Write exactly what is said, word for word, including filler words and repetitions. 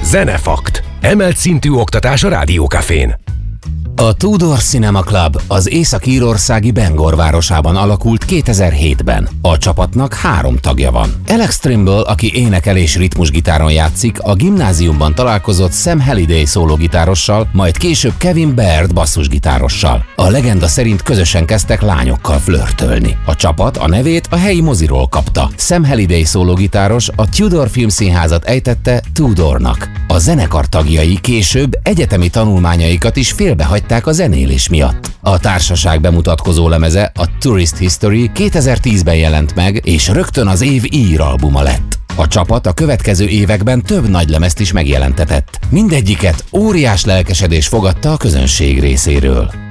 Zenefakt. Emelt szintű oktatás a Rádiókafén. A Tudor Cinema Club az észak-írországi Bangor városában alakult kétezer-hétben. A csapatnak három tagja van. Alex Trimble, aki énekel és ritmusgitáron játszik, a gimnáziumban találkozott Sam Halliday szólógitárossal, majd később Kevin Baird basszusgitárossal. A legenda szerint közösen kezdtek lányokkal flörtölni. A csapat a nevét a helyi moziról kapta. Sam Halliday szólógitáros a Tudor Filmszínházat ejtette Tudornak. A zenekar tagjai később egyetemi tanulmányaikat is félbehagyták a zenélés miatt. A társaság bemutatkozó lemeze, a Tourist History kétezer-tízben jelent meg, és rögtön az év ír albuma lett. A csapat a következő években több nagylemezt is megjelentetett. Mindegyiket óriás lelkesedés fogadta a közönség részéről.